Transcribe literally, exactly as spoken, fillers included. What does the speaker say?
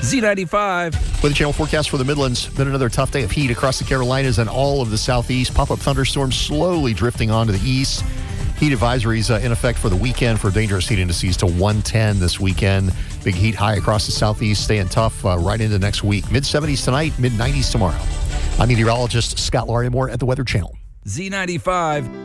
Z ninety-five. With the channel forecast for the Midlands, been another tough day of heat across the Carolinas and all of the southeast. Pop-up thunderstorms slowly drifting onto the east. Heat advisories uh, in effect for the weekend for dangerous heat indices to one ten this weekend. Big heat high across the southeast, staying tough uh, right into next week. mid seventies tonight, mid nineties tomorrow. I'm meteorologist Scott Larimore at the Weather Channel. Z ninety-five.